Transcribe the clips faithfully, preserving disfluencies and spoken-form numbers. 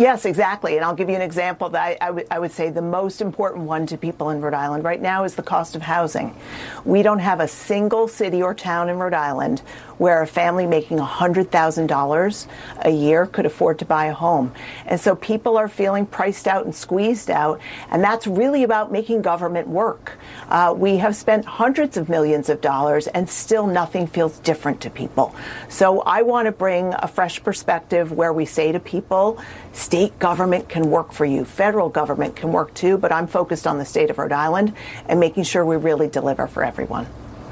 Yes, exactly. And I'll give you an example that I, I, w- I would say the most important one to people in Rhode Island right now is the cost of housing. We don't have a single city or town in Rhode Island where a family making one hundred thousand dollars a year could afford to buy a home. And so people are feeling priced out and squeezed out. And that's really about making government work. Uh, we have spent hundreds of millions of dollars and still nothing feels different to people. So I want to bring a fresh perspective where we say to people, state government can work for you. Federal government can work too, but I'm focused on the state of Rhode Island and making sure we really deliver for everyone.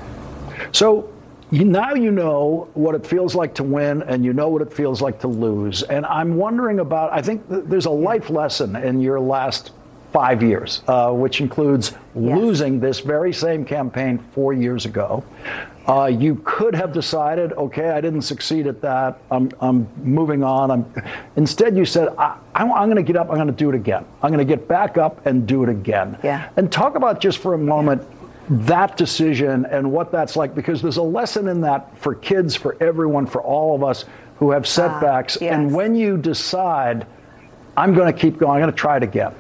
So you, now you know what it feels like to win and you know what it feels like to lose. And I'm wondering about, I think th- there's a life lesson in your last five years, uh, which includes yes. losing this very same campaign four years ago. Uh, you could have decided, okay, I didn't succeed at that. I'm, I'm moving on. I'm, instead, you said, I, I'm, I'm going to get up. I'm going to do it again. I'm going to get back up and do it again. Yeah. And talk about just for a moment that decision and what that's like, because there's a lesson in that for kids, for everyone, for all of us who have setbacks. Uh, yes. And when you decide, I'm going to keep going, I'm going to try it again.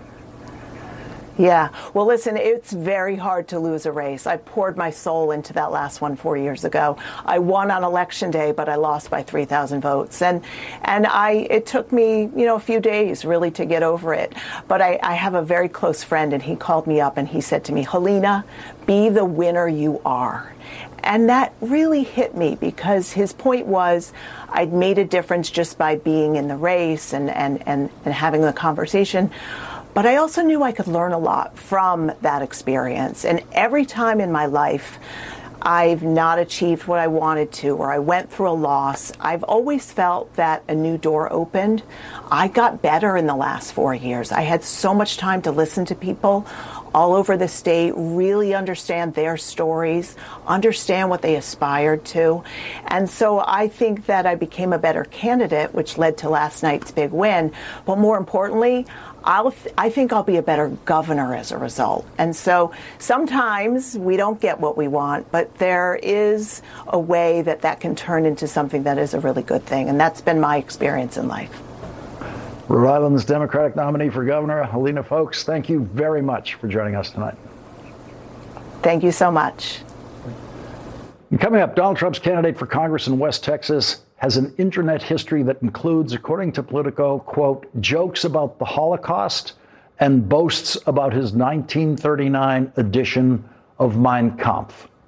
Yeah. Well, listen, it's very hard to lose a race. I poured my soul into that last one four years ago. I won on election day, but I lost by three thousand votes. And and I it took me, you know, a few days really to get over it. But I, I have a very close friend, and he called me up and he said to me, Helena, be the winner you are. And that really hit me because his point was I'd made a difference just by being in the race and, and, and, and having the conversation. But I also knew I could learn a lot from that experience. And every time in my life I've not achieved what I wanted to, or I went through a loss, I've always felt that a new door opened. I got better in the last four years. I had so much time to listen to people all over the state, really understand their stories, understand what they aspired to. And so I think that I became a better candidate, which led to last night's big win. But more importantly, I'll th- I think I'll be a better governor as a result. And so sometimes we don't get what we want, but there is a way that that can turn into something that is a really good thing. And that's been my experience in life. Rhode Island's Democratic nominee for governor, Helena Foulkes, thank you very much for joining us tonight. Thank you so much. And coming up, Donald Trump's candidate for Congress in West Texas has an internet history that includes, according to Politico, quote, jokes about the Holocaust and boasts about his nineteen thirty-nine edition of Mein Kampf.